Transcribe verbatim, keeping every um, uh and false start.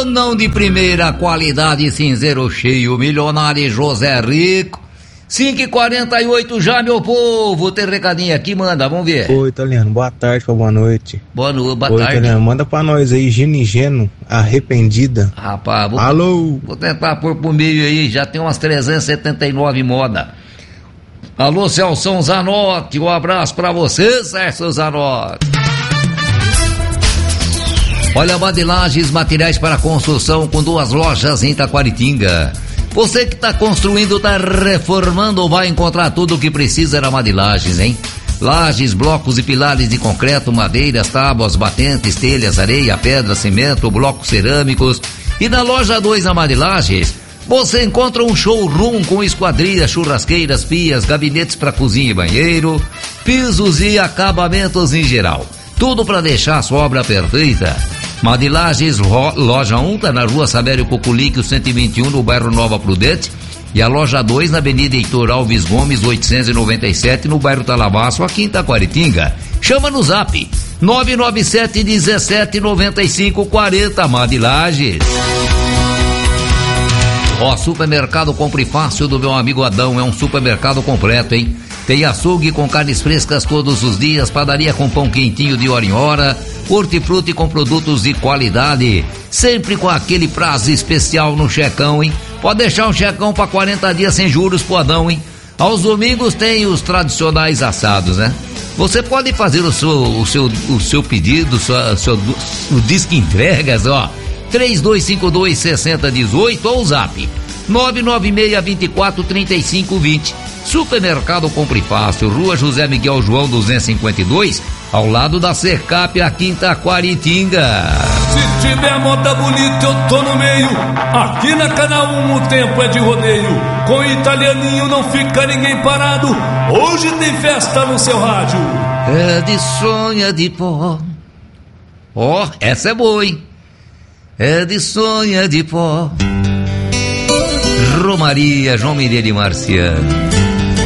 Caminhonão de primeira qualidade, cinzeiro cheio, milionário José Rico. cinco e quarenta e oito já, meu povo. Tem recadinho aqui, manda, vamos ver. Oi, Italiano, boa tarde pra boa noite. Boa noite, boa Oi, tarde. Italiano, manda pra nós aí, Gino e Geno, arrependida. Rapaz, vou, alô? Vou tentar pôr pro meio aí, já tem umas trezentas e setenta e nove moda. Alô, Celso Zanotti, um abraço pra você, Celso Zanotti. Olha, Badilages, materiais para construção com duas lojas em Taquaritinga. Você que está construindo, está reformando, vai encontrar tudo o que precisa na Badilages, hein? Lajes, blocos e pilares de concreto, madeiras, tábuas, batentes, telhas, areia, pedra, cimento, blocos cerâmicos. E na loja dois, na Badilages, você encontra um showroom com esquadrias, churrasqueiras, pias, gabinetes para cozinha e banheiro, pisos e acabamentos em geral. Tudo para deixar a sua obra perfeita. Madilages, loja um, tá na rua Sabério Coculique, cento e vinte e um, no bairro Nova Prudente. E a loja dois, na Avenida Heitor Alves Gomes, oitocentos e noventa e sete, no bairro Talavaço, aqui em Taquaritinga. Chama no zap, nove nove sete, dezessete, noventa e cinco, quarenta, Madilages. Ó, supermercado Compre Fácil do meu amigo Adão, é um supermercado completo, hein? Tem açougue com carnes frescas todos os dias, padaria com pão quentinho de hora em hora, hortifruti com produtos de qualidade, sempre com aquele prazo especial no checão, hein? Pode deixar um checão para quarenta dias sem juros pro Adão, hein? Aos domingos tem os tradicionais assados, né? Você pode fazer o seu, o seu, o seu pedido, sua, seu, o disque entregas, ó, três dois cinco dois, seis zero um oito ou o zap nove nove seis, dois quatro, três cinco dois zero. Supermercado Compre Fácil, Rua José Miguel João duzentos e cinquenta e dois, ao lado da Secap, aqui em Taquaritinga. Se tiver moda bonita eu tô no meio, aqui na Canal um o tempo é de rodeio, com Italianinho não fica ninguém parado, hoje tem festa no seu rádio. É de sonha de pó. Ó, oh, essa é boa, hein? É de sonha de pó. Romaria, João Mineiro e Marciano.